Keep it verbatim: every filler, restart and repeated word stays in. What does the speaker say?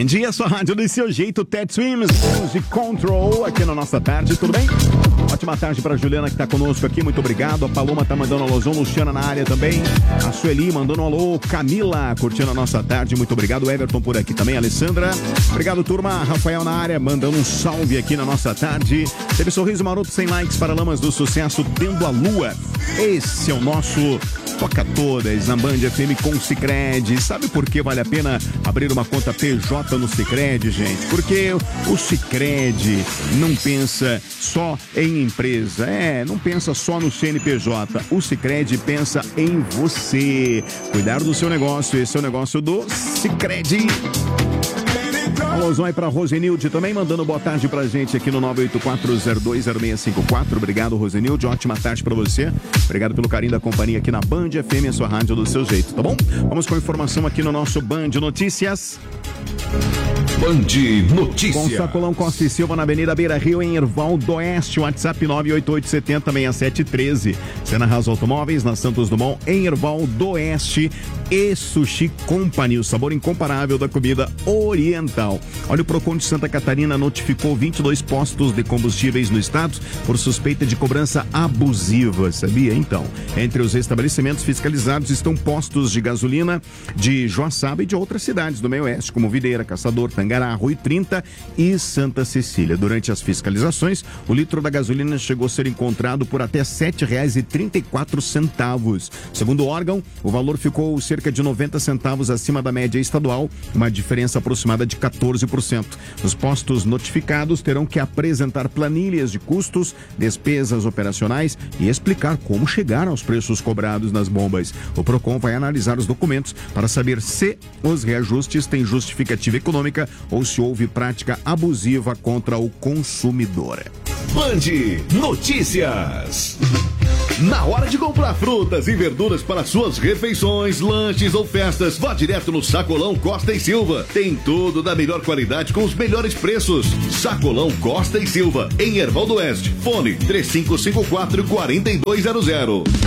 dia, sua rádio do seu jeito, Ted Swims, de Control, aqui na nossa tarde, tudo bem? Ótima tarde pra Juliana que tá conosco aqui, muito obrigado. A Paloma tá mandando um alôzão, Luciana na área também. A Sueli mandando um alô, Camila curtindo a nossa tarde, muito obrigado. O Everton por aqui também, Alessandra. Obrigado, turma. Rafael na área, mandando um salve aqui na nossa tarde. Teve sorriso maroto sem likes para Lamas do Sucesso, Tendo a Lua. Esse é o nosso Toca Todas na Band F M com Sicredi. Sabe por que vale a pena abrir uma conta P J no Sicredi, gente? Porque o Sicredi não pensa só em empresa, é, não pensa só no C N P J. O Sicredi pensa em você. Cuidar do seu negócio, esse é o negócio do Sicredi. Alôzão aí pra Rosenilde também, mandando boa tarde pra gente aqui no nove oito quatro zero dois zero seis cinco quatro. Obrigado, Rosenilde, ótima tarde pra você. Obrigado pelo carinho da companhia aqui na Band F M, a sua rádio do seu jeito, tá bom? Vamos com a informação aqui no nosso Band Notícias. Band Notícias. Com Sacolão Costa e Silva na Avenida Beira Rio, em Erval do Oeste. WhatsApp nove oito oito sete zero seis sete um três. Cena House Automóveis, na Santos Dumont, em Erval do Oeste. E Sushi Company, o sabor incomparável da comida oriental. Olha, o Procon de Santa Catarina notificou vinte e dois postos de combustíveis no estado por suspeita de cobrança abusiva, sabia? Então, entre os estabelecimentos fiscalizados estão postos de gasolina de Joaçaba e de outras cidades do meio oeste, como Videira, Caçador, Tangará, Rui trinta e Santa Cecília. Durante as fiscalizações, o litro da gasolina chegou a ser encontrado por até sete reais e trinta e quatro centavos. Segundo o órgão, o valor ficou cerca de noventa centavos acima da média estadual, uma diferença aproximada de quatorze por cento. Os postos notificados terão que apresentar planilhas de custos, despesas operacionais e explicar como chegaram aos preços cobrados nas bombas. O Procon vai analisar os documentos para saber se os reajustes têm justificativa econômica ou se houve prática abusiva contra o consumidor. Band Notícias. Na hora de comprar frutas e verduras para suas refeições, lanches ou festas, vá direto no Sacolão Costa e Silva. Tem tudo da melhor qualidade com os melhores preços. Sacolão Costa e Silva, em Erval do Oeste. Fone três cinco cinco quatro, quatro dois zero zero.